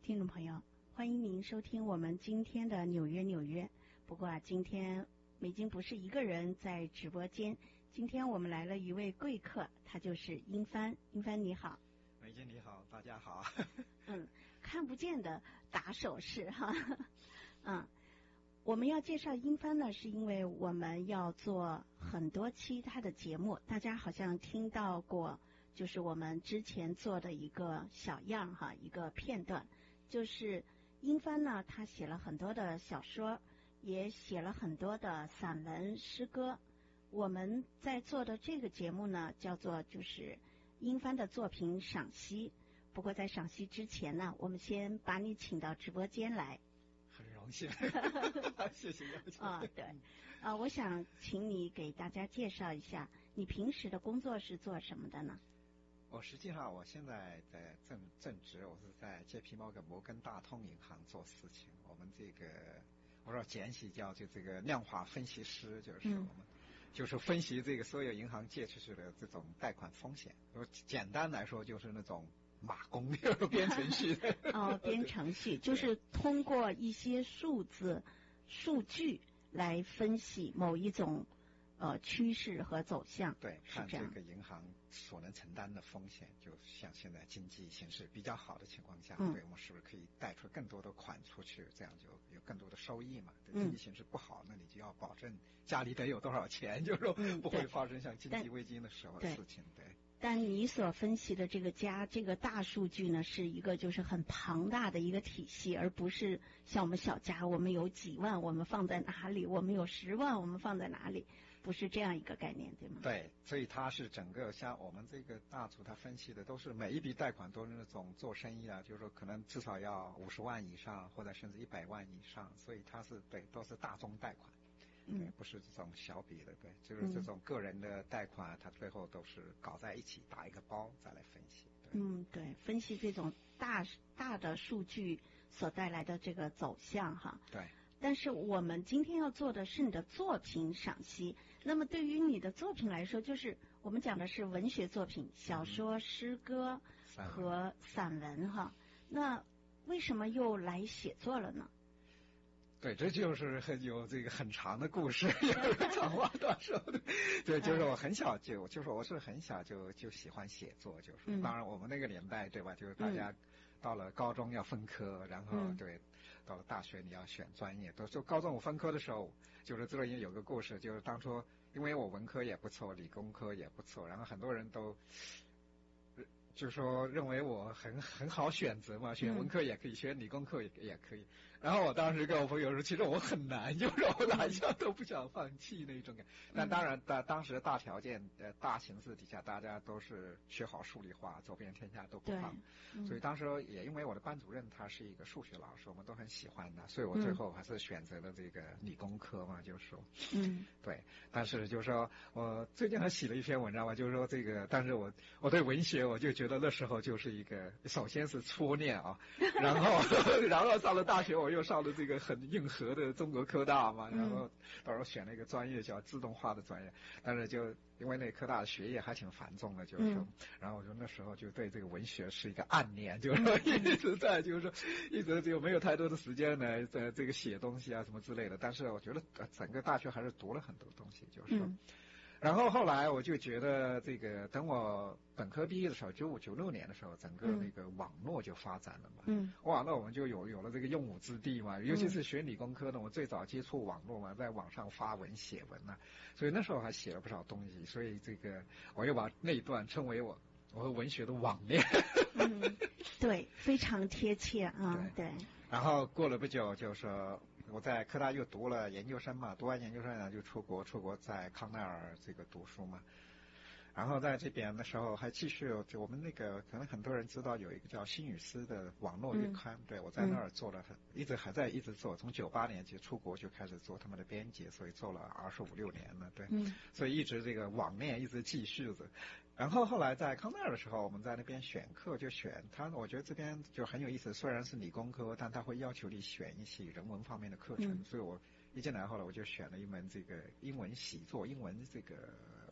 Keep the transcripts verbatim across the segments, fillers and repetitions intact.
听众朋友，欢迎您收听我们今天的纽约纽约。不过啊，今天美金不是一个人在直播间，今天我们来了一位贵客，他就是英帆。英帆你好。 美金你好，大家好。 嗯，看不见的打手势哈。嗯，我们要介绍英帆呢，是因为我们要做很多期他的节目，大家好像听到过，就是我们之前做的一个小样哈，一个片段，就是英帆呢，他写了很多的小说，也写了很多的散文诗歌。我们在做的这个节目呢，叫做就是英帆的作品赏析。不过在赏析之前呢，我们先把你请到直播间来。 很荣幸，谢谢邀请。 啊、哦，对，啊、呃，我想请你给大家介绍一下，你平时的工作是做什么的呢？ 我实际上我现在在正正职，我是在 J P 摩根摩根大通银行做事情。我们这个我说简写叫就这个量化分析师，就是我们、嗯、就是分析这个所有银行借出去的这种贷款风险。简单来说就是那种码工编程序的哦，编程序就是通过一些数字数据来分析某一种呃趋势和走向。 对，看这个银行所能承担的风险，就像现在经济形势比较好的情况下，嗯、对我们是不是可以贷出更多的款出去，这样就有更多的收益嘛？对，经济形势不好，那你就要保证家里得有多少钱，就是说不会发生像经济危机的时候的事情。对。 但你所分析的这个家这个大数据呢，是一个就是很庞大的一个体系，而不是像我们小家，我们有几万我们放在哪里，我们有十万我们放在哪里，不是这样一个概念，对吗？ 对，所以它是整个像我们这个大组，它分析的都是每一笔贷款都是那种做生意啊，就是说可能至少要五十万以上，或者甚至一百万以上，所以它是对都是大宗贷款。对，不是这种小笔的，对，就是这种个人的贷款，它最后都是搞在一起打一个包再来分析。对， 嗯，对，分析这种大大的数据所带来的这个走向哈。 对。 但是我们今天要做的是你的作品赏析。那么对于你的作品来说，就是我们讲的是文学作品，小说、诗歌和散文哈。那为什么又来写作了呢？ 对，这就是很有这个很长的故事，有长话短说的。对，就是我很小就，就是我是很小就就喜欢写作，就是、嗯、当然我们那个年代，对吧？就是大家到了高中要分科，然后、嗯、对，到了大学你要选专业。都就高中我分科的时候，就是这里有个故事，就是当初因为我文科也不错，理工科也不错，然后很多人都。就说认为我很很好选择嘛，选文科也可以，选理工科也也可以。然后我当时跟我朋友说，其实我很难，就是我哪一项都不想放弃那种感。但当然，在当时的大条件、呃大形势底下，大家都是学好数理化，走遍天下都不放。嗯、所以当时也因为我的班主任他是一个数学老师，我们都很喜欢他，所以我最后还是选择了这个理工科嘛，就是说， 嗯， 对。但是就是说我最近还写了一篇文章嘛，就是说这个，但是我我对文学我就觉得。那时候就是一个，首先是初恋啊，然后然后上了大学，我又上了这个很硬核的中国科大嘛，然后到时候选了一个专业叫自动化的专业，但是就因为那科大的学业还挺繁重的，就是说，然后我就那时候就对这个文学是一个暗恋，就是说一直在就是说一直就没有太多的时间呢，在这个写东西啊什么之类的，但是我觉得整个大学还是读了很多东西，就是说。然后后来我就觉得这个，等我本科毕业的时候，九五九六年的时候，整个那个网络就发展了嘛。嗯。网络我们就有有了这个用武之地嘛，尤其是学理工科的，我最早接触网络嘛，在网上发文写文嘛，所以那时候还写了不少东西，所以这个我又把那一段称为我我和文学的网恋。 嗯，对，非常贴切啊，对。对然后过了不久，就是说我在科大又读了研究生嘛，读完研究生呢就出国，出国在康奈尔这个读书嘛。然后在这边的时候还继续，就我们那个可能很多人知道有一个叫新语丝的网络月刊，嗯、对我在那儿做了很、嗯、一直还在一直做，从九八年就出国就开始做他们的编辑，所以做了二十五六年了，对，嗯、所以一直这个网恋一直继续着。然后后来在康奈尔的时候，我们在那边选课就选他，我觉得这边就很有意思，虽然是理工科，但他会要求你选一些人文方面的课程，嗯、所以我一进来后来我就选了一门这个英文习作，英文这个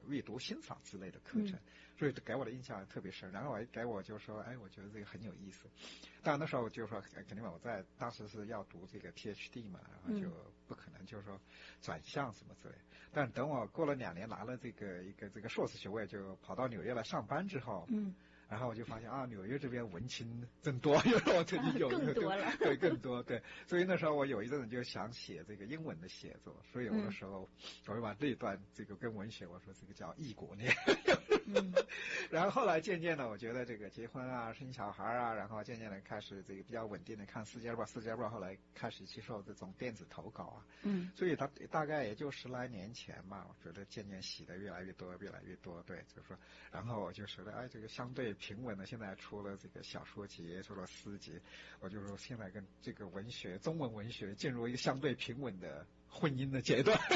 阅读欣赏之类的课程， 嗯、 所以给我的印象特别深。然后我给我就说，哎，我觉得这个很有意思。当然那时候就说，肯定我在当时是要读这个 P H D 嘛，然后就不可能就是说转向什么之类。但等我过了两年拿了这个一个这个硕士学位，就跑到纽约来上班之后， 嗯。 然后我就发现啊，纽约这边文青真多，因为我这里有更多了， 对，更多对，所以那时候我有一阵子就想写这个英文的写作，所以有的时候我会把这一段这个跟文学我说这个叫异国恋。 嗯， 然后后来渐渐的，我觉得这个结婚啊、生小孩啊，然后渐渐的开始这个比较稳定的看《世界日报》，《世界日报》后来开始接受这种电子投稿啊， 嗯， 所以它大概也就十来年前吧，我觉得渐渐写的越来越多，越来越多，对，就是说，然后我就觉得，哎，这个相对平稳的，现在出了这个小说集，出了诗集，我就说现在跟这个文学，中文文学进入一个相对平稳的婚姻的阶段。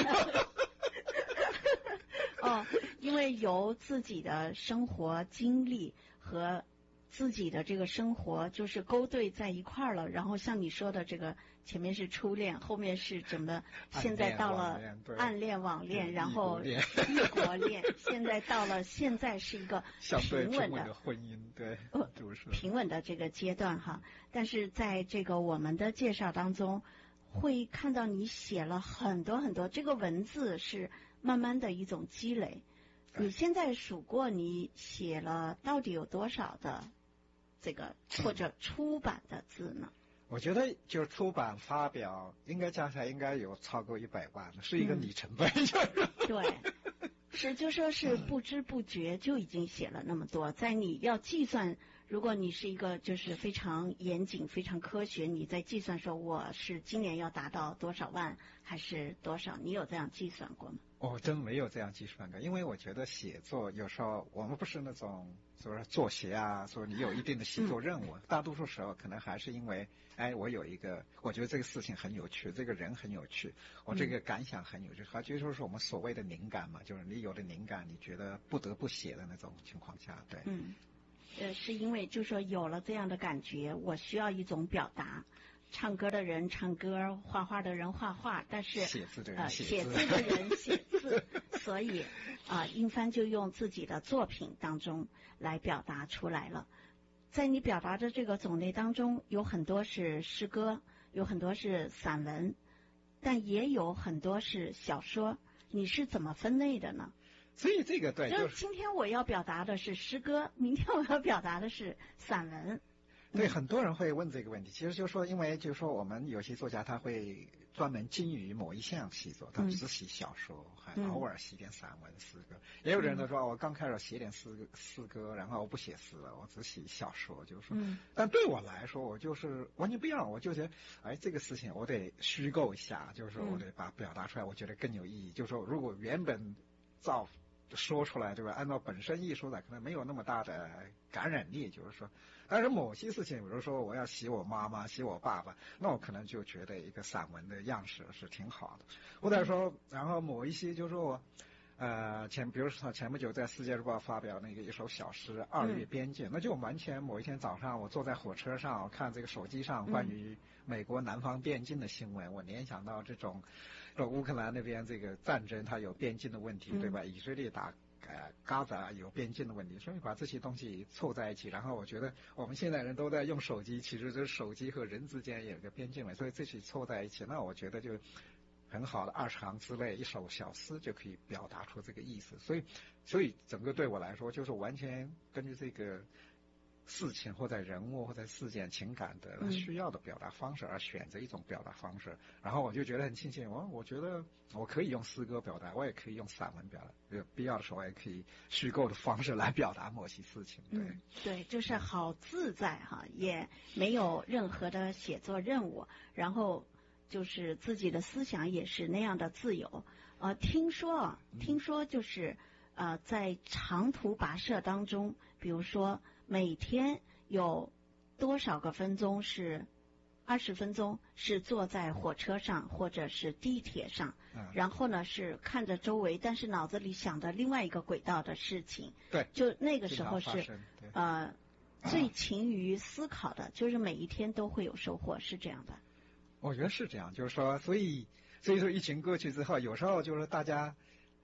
哦，因为由自己的生活经历和自己的这个生活就是勾兑在一块儿了，然后像你说的这个前面是初恋，后面是怎么，现在到了暗恋网恋，然后异国恋，现在到了现在是一个平稳的婚姻，对， 平稳的这个阶段哈。但是在这个我们的介绍当中，会看到你写了很多很多，这个文字是慢慢的一种积累。你现在数过你写了到底有多少的这个或者出版的字呢？ 我觉得就出版发表应该加起来应该有超过一百万，是一个里程碑。 嗯、对，是就说是不知不觉就已经写了那么多，在你要计算，如果你是一个就是非常严谨非常科学，你在计算说我是今年要达到多少万还是多少，你有这样计算过吗？ 我、哦、真没有这样计算过，因为我觉得写作有时候我们不是那种说作协啊，说你有一定的写作任务，嗯、大多数时候可能还是因为哎我有一个我觉得这个事情很有趣，这个人很有趣，我这个感想很有趣，还就说是我们所谓的灵感嘛，就是你有的灵感你觉得不得不写的那种情况下，对。 嗯，呃，是因为就是说有了这样的感觉，我需要一种表达。唱歌的人唱歌，画画的人画画，但是写字的人呃写字， 写字的人写字，所以啊、呃，英帆就用自己的作品当中来表达出来了。在你表达的这个种类当中，有很多是诗歌，有很多是散文，但也有很多是小说。你是怎么分类的呢？ 所以这个对， 就是今天我要表达的是诗歌，明天我要表达的是散文。 对，很多人会问这个问题，其实就是说，因为就是说，我们有些作家他会专门精于某一项写作，他只写小说，还偶尔写点散文、诗歌。也有人都说，我刚开始写点诗诗歌，然后我不写诗了，我只写小说，就是说。嗯、但对我来说，我就是完全不一样，我就觉得，哎，这个事情我得虚构一下，就是说我得把它表达出来，我觉得更有意义。就是说，如果原本照说出来，对吧？按照本身意说的，可能没有那么大的感染力，就是说。但是某些事情，比如说我要写我妈妈、写我爸爸，那我可能就觉得一个散文的样式是挺好的。或者说，然后某一些就是说我，呃，前比如说前不久在《世界日报》发表那个一首小诗《二月边界》，嗯、那就完全某一天早上我坐在火车上，我看这个手机上关于美国南方边境的新闻，嗯、我联想到这种，说乌克兰那边这个战争它有边境的问题，嗯、对吧？以色列打。呃，嘎达有边境的问题，所以把这些东西凑在一起，然后我觉得我们现在人都在用手机，其实这手机和人之间有个边境了，所以这些凑在一起，那我觉得就很好的二十行之内一首小诗就可以表达出这个意思，所以所以整个对我来说就是完全根据这个事情或者人物或者事件情感的需要的表达方式而选择一种表达方式，嗯、然后我就觉得很庆幸，我我觉得我可以用诗歌表达，我也可以用散文表达，有必要的时候我也可以虚构的方式来表达某些事情。对， 嗯、对，就是好自在哈，也没有任何的写作任务，然后就是自己的思想也是那样的自由。呃，听说啊，听说就是呃，在长途跋涉当中，比如说。每天有多少个分钟是二十分钟是坐在火车上或者是地铁上，嗯、然后呢是看着周围，但是脑子里想着另外一个轨道的事情。 对， 就那个时候是呃最勤于思考的，就是每一天都会有收获，是这样的。 我觉得是这样，就是说，所以所以说疫情过去之后，有时候就是大家。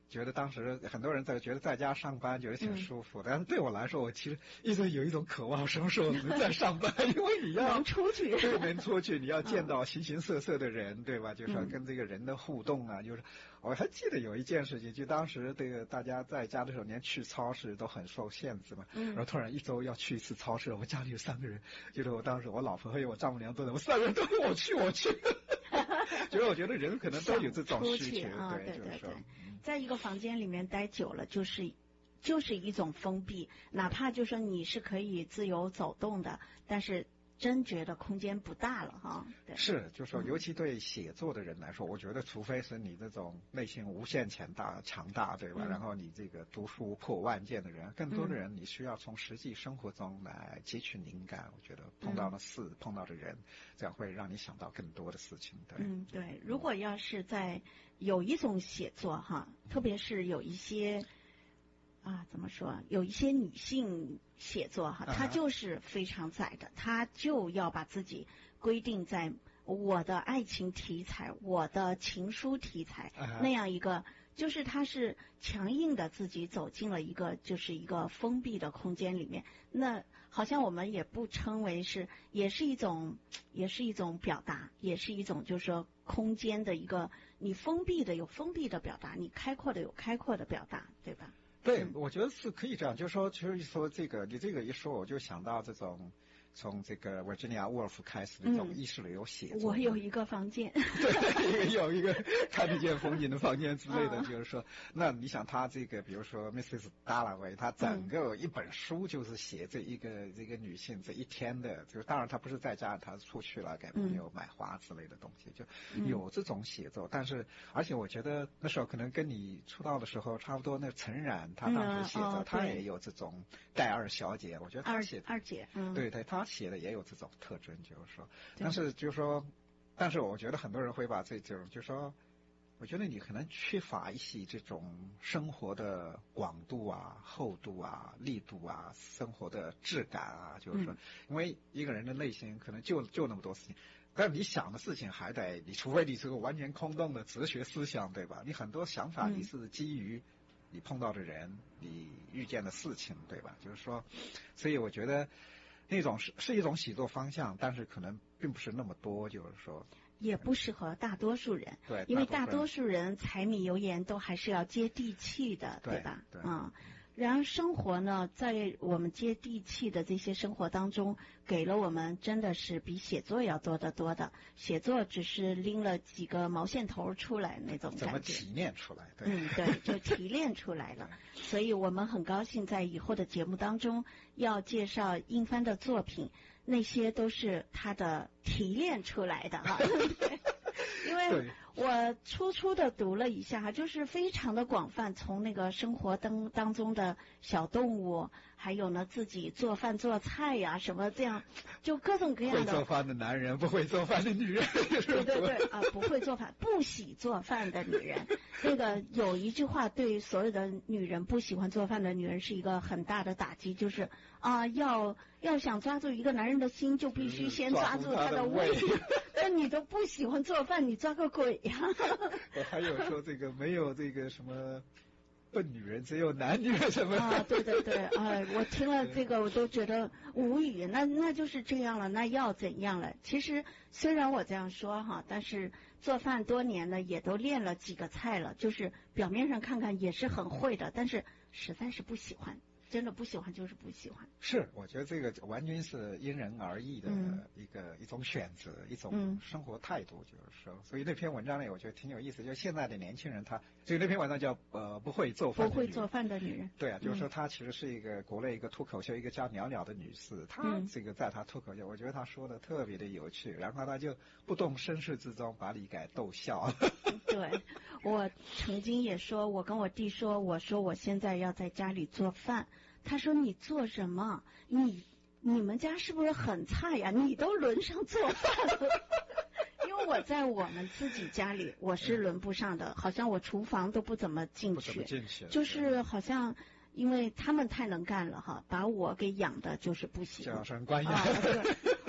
觉得当时很多人在觉得在家上班觉得挺舒服的，嗯、但是对我来说，我其实一直有一种渴望，什么时候能在上班？因为你要能出去， 对，能出去，你要见到形形色色的人，对吧？就是说跟这个人的互动啊，就是我还记得有一件事情，就当时这个大家在家的时候，连去超市都很受限制嘛。嗯。然后突然一周要去一次超市，我家里有三个人，就是我当时我老婆还有我丈母娘都在，我三个人都我去我去。就是我觉得人可能都有这种需求， 啊、 对， 对对对。 嗯在一个房间里面待久了，就是就是一种封闭，哪怕就说你是可以自由走动的，但是真觉得空间不大了哈。对是，就是说，尤其对写作的人来说，嗯、我觉得除非是你这种内心无限强大、强大，对吧？嗯、然后你这个读书破万卷的人，更多的人你需要从实际生活中来汲取灵感。我觉得碰到的事、嗯、碰到的人，这样会让你想到更多的事情。对， 嗯，对。如果要是在有一种写作哈，特别是有一些啊，怎么说？有一些女性写作哈，她就是非常窄的，她就要把自己规定在我的爱情题材、我的情书题材那样一个，就是她是强硬的自己走进了一个就是一个封闭的空间里面。那好像我们也不称为是，也是一种，也是一种表达，也是一种就是说空间的一个，你封闭的有封闭的表达，你开阔的有开阔的表达，对吧？ 对，嗯、我觉得是可以这样，就是说，其实说这个，你这个一说，我就想到这种。从这个维吉尼亚·沃尔夫开始的这种意识流写作、 嗯，我有一个房间， 对，有一个看得见风景的房间之类的，就是说，那你想他这个，比如说 missus Dalloway， 他整个一本书就是写这一个、嗯、这个女性这一天的，就是当然他不是在家，他出去了给朋友买花之类的东西，就有这种写作。嗯、但是，而且我觉得那时候可能跟你出道的时候差不多，那陈冉他当时写作，嗯哦、他也有这种戴二小姐，我觉得他写二姐，嗯， 对对，他。写的也有这种特征，就是说，但是就是说，但是我觉得很多人会把这种，就是说，我觉得你可能缺乏一些这种生活的广度啊、厚度啊、力度啊、生活的质感啊，就是说，嗯、因为一个人的内心可能就就那么多事情，但你想的事情还得，你除非你是个完全空洞的哲学思想，对吧？你很多想法你是基于你碰到的人、你遇见的事情，对吧？就是说，所以我觉得。那种是是一种写作方向，但是可能并不是那么多，就是说也不适合大多数人。 对， 因为大多数人柴米油盐都还是要接地气的， 对吧？ 对， 嗯。然而生活呢，在我们接地气的这些生活当中，给了我们真的是比写作要多得多的。写作只是拎了几个毛线头出来那种感觉。 怎么提炼出来？对， 嗯，对，就提炼出来了。所以我们很高兴在以后的节目当中要介绍殷帆的作品，那些都是他的提炼出来的哈。对，因为我初初的读了一下，就是非常的广泛，从那个生活当当中的小动物，还有呢自己做饭做菜呀、啊、什么这样，就各种各样的。 会做饭的男人，不会做饭的女人。 对对对啊、呃，不会做饭、不喜做饭的女人。那个有一句话对所有的女人不喜欢做饭的女人是一个很大的打击，就是啊、呃，要要想抓住一个男人的心，就必须先抓住他的胃。那你都不喜欢做饭，你抓个鬼呀！ 我还有说这个没有这个什么笨女人，只有男女人什么啊？对对对，哎、呃，我听了这个我都觉得无语。那那就是这样了，那要怎样了？其实虽然我这样说哈，但是做饭多年了，也都练了几个菜了，就是表面上看看也是很会的，但是实在是不喜欢。真的不喜欢就是不喜欢。 是，我觉得这个完全是因人而异的一个、嗯、一种选择，一种生活态度，就是说。所以那篇文章呢，我觉得挺有意思。就现在的年轻人他，所以那篇文章叫呃不会做饭的女人。 不会做饭的女人。 对啊，就是说她其实是一个国内一个脱口秀，一个叫袅袅的女士，她这个在她脱口秀，我觉得她说的特别的有趣，然后她就不动声色之中把你给逗笑。 对，我曾经也说，我跟我弟说，我说我现在要在家里做饭。他说你做什么？你你们家是不是很菜呀？你都轮上做饭了。因为我在我们自己家里，我是轮不上的，好像我厨房都不怎么进去， 不怎么进去， 就是好像因为他们太能干了哈，把我给养的就是不行， 娇生惯养。 啊，不喜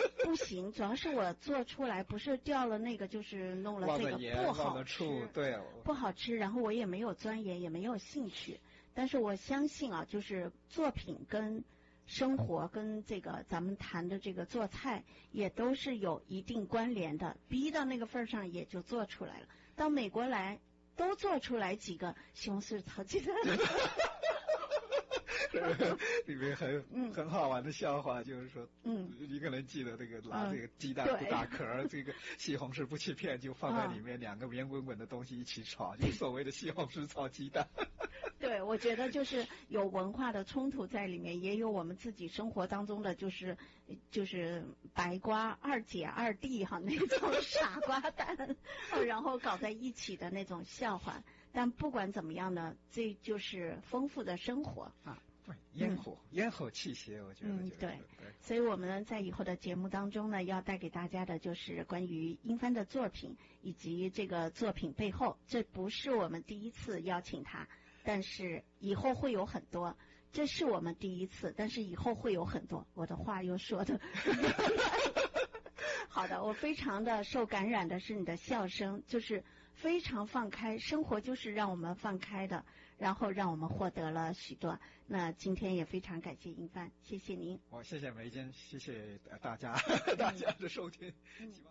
行，主要是我做出来不是掉了那个，就是弄了这个不好吃， 对， 不好吃，然后我也没有钻研，也没有兴趣。但是我相信啊，就是作品跟生活跟这个咱们谈的这个做菜也都是有一定关联的，逼到那个份上也就做出来了。到美国来都做出来几个西红柿炒鸡蛋。 里面很、嗯、很好玩的笑话，就是说，嗯，一个人记得这个拿这个鸡蛋不打壳，嗯、这个西红柿不切片，就放在里面，嗯、两个圆滚滚的东西一起炒，就所谓的西红柿炒鸡蛋。 对，我觉得就是有文化的冲突在里面，也有我们自己生活当中的就是就是白瓜二姐二弟哈那种傻瓜蛋，然后搞在一起的那种笑话。但不管怎么样呢，这就是丰富的生活啊。 对，烟火、嗯、烟火气息，我觉得、就是、 嗯对。对，所以我们在以后的节目当中呢，要带给大家的就是关于英帆的作品以及这个作品背后。这不是我们第一次邀请他，但是以后会有很多。这是我们第一次，但是以后会有很多。我的话又说的。好的，我非常的受感染的是你的笑声，就是非常放开，生活就是让我们放开的，然后让我们获得了许多。那今天也非常感谢英帆，谢谢您。 我、哦、谢谢梅珍，谢谢大家、嗯、大家的收听。嗯希望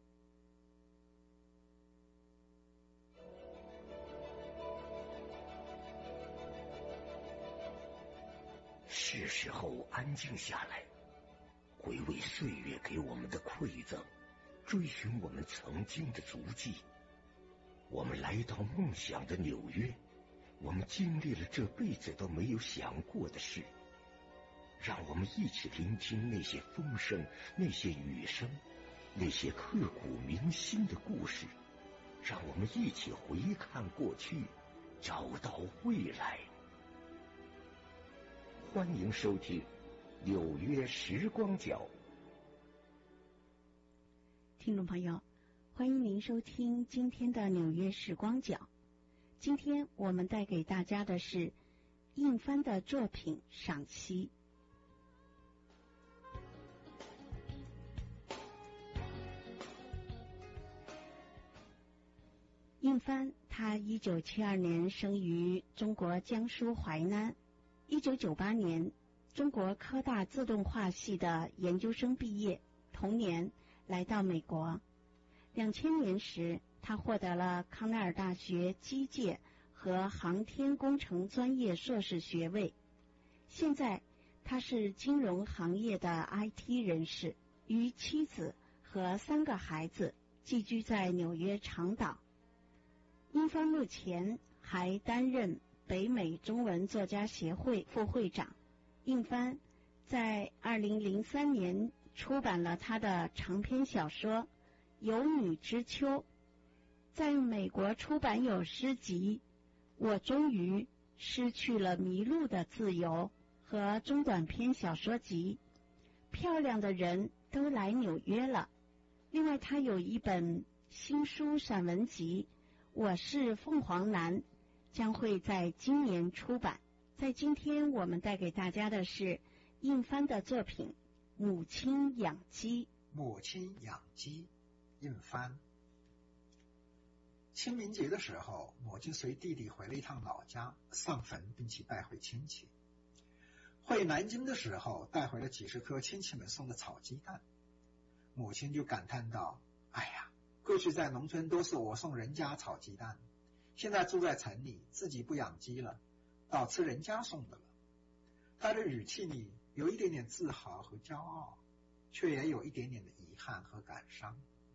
是时候安静下来，回味岁月给我们的馈赠，追寻我们曾经的足迹。我们来到梦想的纽约，我们经历了这辈子都没有想过的事。让我们一起聆听那些风声，那些雨声，那些刻骨铭心的故事。让我们一起回看过去，找到未来。欢迎收听纽约时光角。 听众朋友，欢迎您收听今天的纽约时光角。今天我们带给大家的是印帆的作品赏析。印帆，他一九七二年生于中国江苏淮南，一九九八年中国科大自动化系的研究生毕业，同年来到美国。两千年时，他获得了康奈尔大学机械和航天工程专业硕士学位。现在，他是金融行业的 I T 人士，与妻子和三个孩子寄居在纽约长岛。英帆目前还担任北美中文作家协会副会长。印帆在二零零三年出版了他的长篇小说《有女之秋》，在美国出版有诗集《我终于失去了迷路的自由》和中短篇小说集《漂亮的人都来纽约了》。另外，他有一本新书散文集《我是凤凰男》，将会在今年出版。在今天我们带给大家的是印帆的作品《母亲养鸡》。 母亲养鸡，印帆。清明节的时候，母亲随弟弟回了一趟老家，上坟并且带回亲戚。回南京的时候，带回了几十颗亲戚们送的炒鸡蛋。母亲就感叹道：哎呀，过去在农村都是我送人家炒鸡蛋，现在住在城里，自己不养鸡了，倒吃人家送的了。他的语气里有一点点自豪和骄傲，却也有一点点的遗憾和感伤。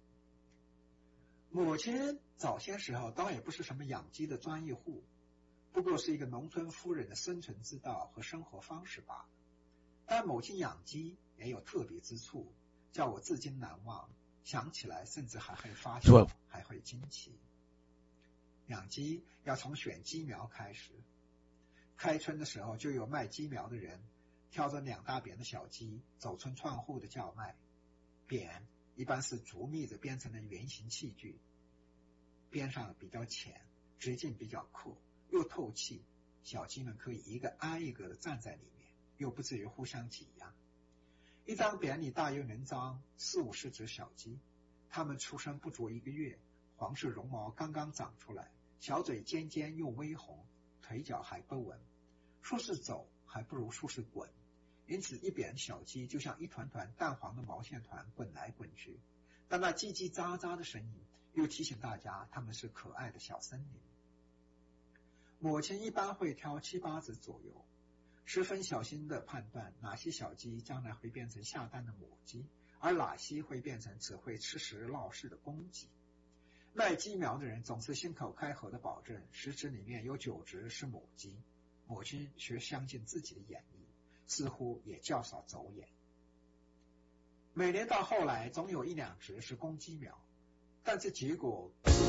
母亲早些时候倒也不是什么养鸡的专业户，不过是一个农村夫人的生存之道和生活方式罢了。但母亲养鸡也有特别之处，叫我至今难忘，想起来甚至还会发笑，还会惊奇。养鸡要从选鸡苗开始，开春的时候就有卖鸡苗的人挑着两大扁的小鸡走村串户的叫卖。扁一般是竹篾子编成的圆形器具，边上比较浅，直径比较阔，又透气，小鸡们可以一个挨一个的站在里面，又不至于互相挤压。 一张匾里大约能装四五十只小鸡，它们出生不足一个月，黄色绒毛刚刚长出来，小嘴尖尖又微红，腿脚还不稳，说是走还不如说是滚，因此一匾小鸡就像一团团淡黄的毛线团滚来滚去，但那叽叽喳喳的声音又提醒大家它们是可爱的小森林。母亲一般会挑七八只左右，十分小心地判断哪些小鸡将来会变成下蛋的母鸡，而哪些会变成只会吃食闹事的公鸡。卖鸡苗的人总是信口开河的保证十只里面有九只是母鸡，母亲却相信自己的眼力，似乎也较少走眼。每年到后来总有一两只是公鸡苗，但这结果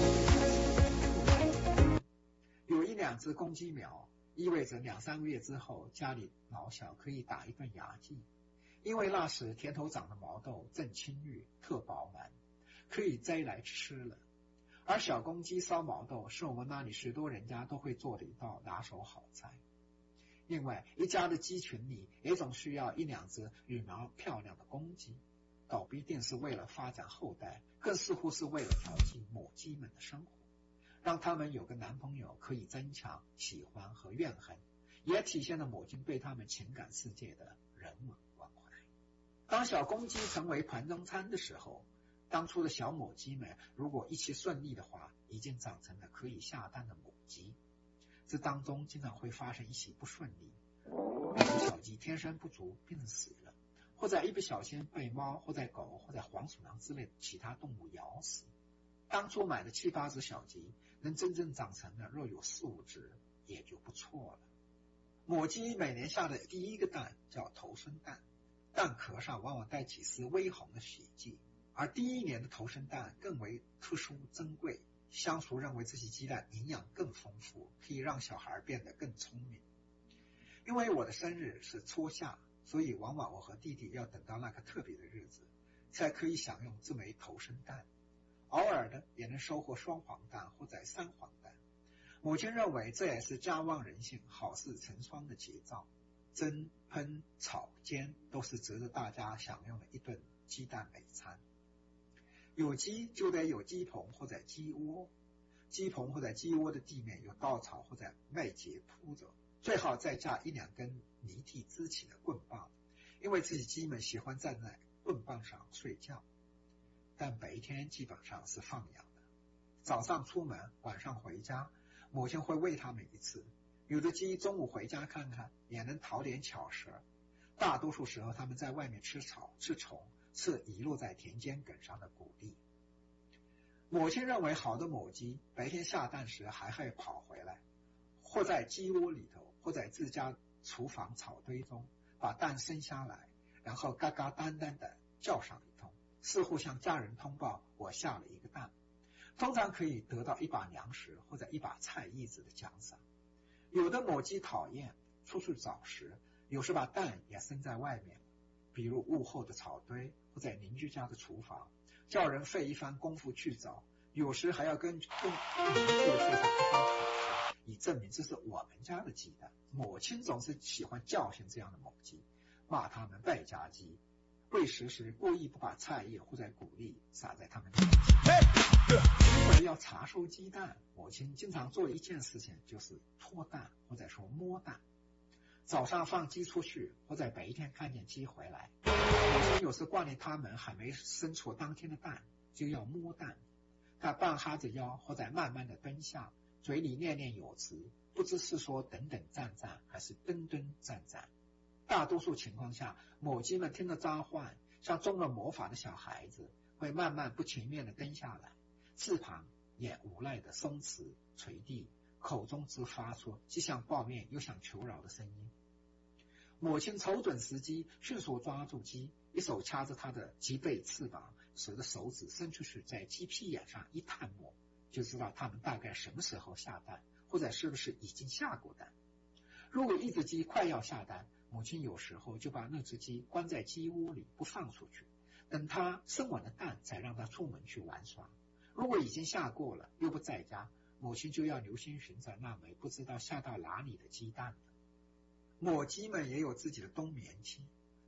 有一两只公鸡苗意味着两三个月之后家里老小可以打一顿牙祭，因为那时田头长的毛豆正青绿特饱满，可以摘来吃了。而小公鸡烧毛豆是我们那里许多人家都会做的一道拿手好菜。另外一家的鸡群里也总需要一两只羽毛漂亮的公鸡，倒不一定是为了发展后代，更似乎是为了调剂母鸡们的生活，让他们有个男朋友可以增强喜欢和怨恨，也体现了母亲对他们情感世界的人文关怀。当小公鸡成为盘中餐的时候，当初的小母鸡们如果一切顺利的话，已经长成了可以下蛋的母鸡。这当中经常会发生一些不顺利，比如小鸡天生不足病死了，或者一不小心被猫或者狗或者黄鼠狼之类的其他动物咬死。当初买的七八只小鸡能真正长成的若有四五只也就不错了。母鸡每年下的第一个蛋叫头生蛋，蛋壳上往往带几丝微红的血迹，而第一年的头生蛋更为特殊珍贵，乡俗认为这些鸡蛋营养更丰富，可以让小孩变得更聪明。因为我的生日是初夏，所以往往我和弟弟要等到那个特别的日子才可以享用这枚头生蛋，偶尔的也能收获双黄蛋或者三黄蛋。母亲认为这也是家旺人性好事成双的节兆，蒸烹炒煎都是值得大家享用的一顿鸡蛋美餐。有鸡就得有鸡棚或者鸡窝，鸡棚或者鸡窝的地面有稻草或者麦秸铺着，最好再加一两根泥地支起的棍棒，因为这些鸡们喜欢站在棍棒上睡觉。但白天基本上是放养的，早上出门晚上回家，母亲会喂它们一次，有的鸡中午回家看看也能讨点巧食，大多数时候它们在外面吃草吃虫，是遗落在田间梗上的谷粒。母亲认为好的母鸡白天下蛋时还会跑回来，或在鸡窝里头，或在自家厨房草堆中把蛋生下来，然后嘎嘎单单的叫上一通，似乎向家人通报我下了一个蛋，通常可以得到一把粮食或者一把菜叶子的奖赏。有的母鸡讨厌出去找食，有时把蛋也生在外面，比如屋后的草堆或者邻居家的厨房，叫人费一番功夫去找，有时还要跟跟邻居说上一番好话，以证明这是我们家的鸡蛋。母亲总是喜欢教训这样的母鸡，骂他们败家鸡，喂食时故意不把菜叶或者谷粒撒在他们面前。为了要查收鸡蛋，母亲经常做一件事情，就是脱蛋或者说摸蛋。早上放鸡出去，或者白天看见鸡回来，母亲有时挂念他们还没生出当天的蛋，就要摸蛋。他半哈着腰，或者慢慢的蹲下，嘴里念念有词，不知是说等等站站，还是蹲蹲站站。大多数情况下，母鸡们听了召唤，像中了魔法的小孩子，会慢慢不情愿的蹲下来，翅膀也无奈的松弛垂地，口中只发出既想抱怨又想求饶的声音。母亲瞅准时机，迅速抓住鸡，一手掐着它的鸡背翅膀，使得手指伸出去，在鸡屁眼上一探摸，就知道它们大概什么时候下蛋，或者是不是已经下过蛋。如果一只鸡快要下蛋，母亲有时候就把那只鸡关在鸡窝里不放出去，等它生完了蛋才让它出门去玩耍。如果已经下过了又不在家，母亲就要留心寻找那枚不知道下到哪里的鸡蛋了。母鸡们也有自己的冬眠期，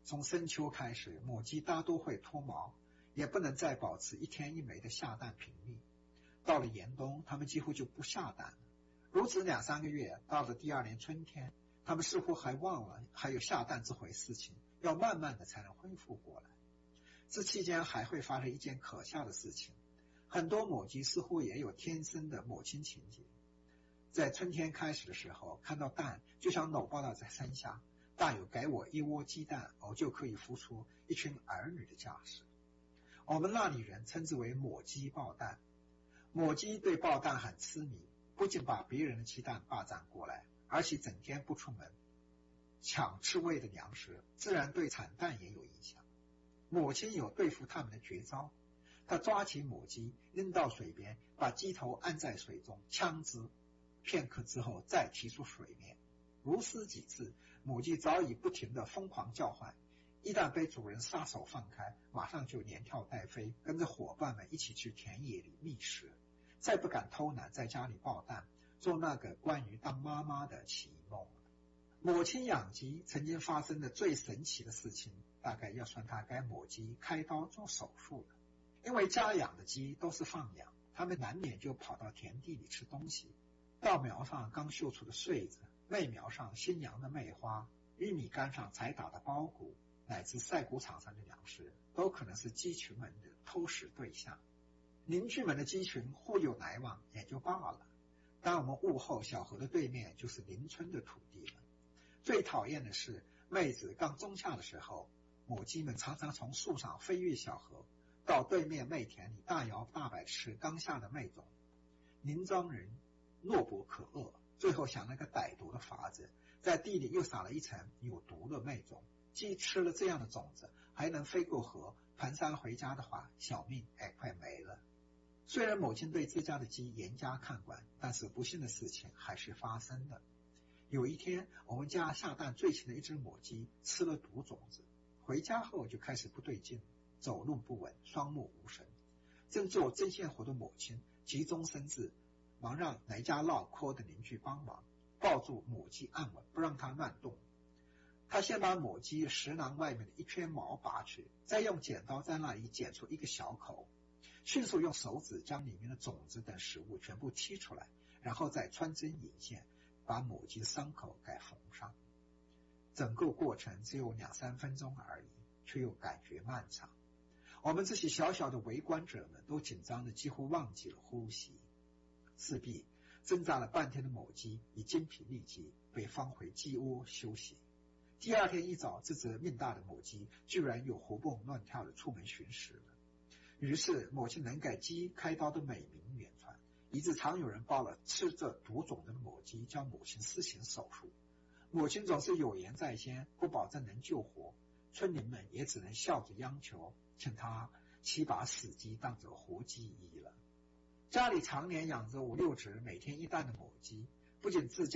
从深秋开始，母鸡大多会脱毛，也不能再保持一天一枚的下蛋频率。到了严冬，它们几乎就不下蛋了。如此两三个月，到了第二年春天，它们似乎还忘了还有下蛋这回事情，要慢慢的才能恢复过来。这期间还会发生一件可笑的事情，很多母鸡似乎也有天生的母亲情节。在春天开始的时候，看到蛋就想搂抱到在身下，大有给我一窝鸡蛋，我就可以孵出一群儿女的架势。我们那里人称之为母鸡抱蛋。母鸡对抱蛋很痴迷，不仅把别人的鸡蛋霸占过来，而且整天不出门，抢吃喂的粮食，自然对产蛋也有影响。母亲有对付它们的绝招，她抓起母鸡扔到水边，把鸡头按在水中呛之，片刻之后再提出水面。如此几次，母鸡早已不停地疯狂叫唤，一旦被主人撒手放开，马上就连跳带飞，跟着伙伴们一起去田野里觅食，再不敢偷懒在家里抱蛋，做那个关于当妈妈的奇梦。母亲养鸡曾经发生的最神奇的事情，大概要算她给母鸡开刀做手术了。因为家养的鸡都是放养，它们难免就跑到田地里吃东西。稻苗上刚秀出的穗子，麦苗上新芽的麦花，玉米杆上才打的苞谷，乃至晒谷场上的粮食，都可能是鸡群们的偷食对象。邻居们的鸡群互有来往也就罢了，当我们午后小河的对面就是邻村的土地了。最讨厌的是，麦子刚种下的时候，母鸡们常常从树上飞越小河，到对面麦田里大摇大摆吃刚下的麦种。邻庄人懦不可遏，最后想了个歹毒的法子，在地里又撒了一层有毒的麦种。鸡吃了这样的种子，还能飞过河，蹒跚回家的话，小命也快没了。虽然母亲对自家的鸡严加看管，但是不幸的事情还是发生了。有一天，我们家下蛋最勤的一只母鸡吃了毒种子，回家后就开始不对劲，走路不稳，双目无神。正做针线活的母亲急中生智，忙让来家唠嗑的邻居帮忙，抱住母鸡按稳，不让它乱动。他先把母鸡食囊外面的一圈毛拔去，再用剪刀在那里剪出一个小口，迅速用手指将里面的种子等食物全部剔出来，然后再穿针引线，把母鸡的伤口给缝上。整个过程只有两三分钟而已，却又感觉漫长。我们这些小小的围观者们都紧张的几乎忘记了呼吸。势必挣扎了半天的母鸡已精疲力尽，被放回鸡窝休息。第二天一早，这只命大的母鸡居然又活蹦乱跳的出门寻食了。于是母亲能给鸡开刀的美名远传，以致常有人报了吃着毒种的母鸡叫母亲施行手术。母亲总是有言在先，不保证能救活，村民们也只能笑着央求，请他岂把死鸡当作活鸡医了。家里常年养着五六只每天一蛋的母鸡，不仅自家